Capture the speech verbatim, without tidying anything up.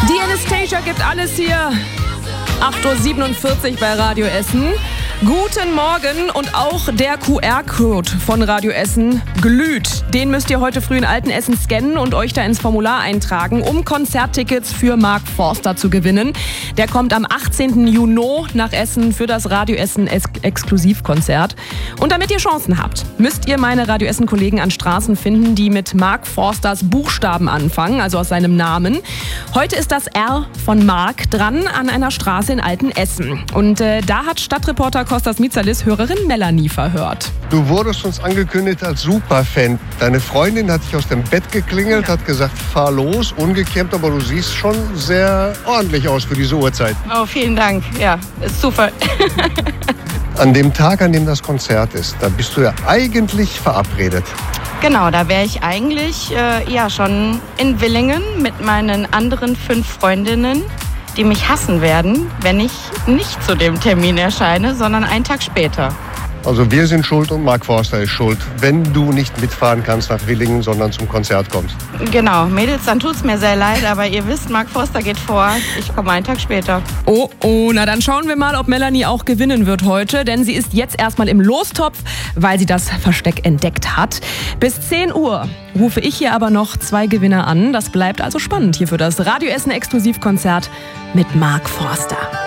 Die Anastasia gibt alles hier. acht Uhr siebenundvierzig bei Radio Essen. Guten Morgen, und auch der Q R-Code von Radio Essen glüht. Den müsst ihr heute früh in Altenessen scannen und euch da ins Formular eintragen, um Konzerttickets für Mark Forster zu gewinnen. Der kommt am achtzehnten Juni nach Essen für das Radio Essen Exklusivkonzert. Und damit ihr Chancen habt, müsst ihr meine Radio Essen-Kollegen an Straßen finden, die mit Mark Forsters Buchstaben anfangen, also aus seinem Namen. Heute ist das R von Mark dran an einer Straße in Altenessen. Und äh, da hat Stadtreporter Kostas Mitsalis Hörerin Melanie verhört. Du wurdest uns angekündigt als Superfan. Deine Freundin hat dich aus dem Bett geklingelt, hat gesagt, fahr los, ungekämmt, aber du siehst schon sehr ordentlich aus für diese Uhrzeit. Oh, vielen Dank. Ja, ist Zufall. An dem Tag, an dem das Konzert ist, da bist du ja eigentlich verabredet. Genau, da wäre ich eigentlich äh, ja schon in Villingen mit meinen anderen fünf Freundinnen, die mich hassen werden, wenn ich nicht zu dem Termin erscheine, sondern einen Tag später. Also wir sind schuld und Mark Forster ist schuld, wenn du nicht mitfahren kannst nach Villingen, sondern zum Konzert kommst. Genau, Mädels, dann tut's mir sehr leid, aber ihr wisst, Mark Forster geht vor. Ich komme einen Tag später. Oh, oh, na dann schauen wir mal, ob Melanie auch gewinnen wird heute, denn sie ist jetzt erstmal im Lostopf, weil sie das Versteck entdeckt hat. Bis zehn Uhr rufe ich hier aber noch zwei Gewinner an. Das bleibt also spannend hier für das Radio Essen Exklusivkonzert mit Mark Forster.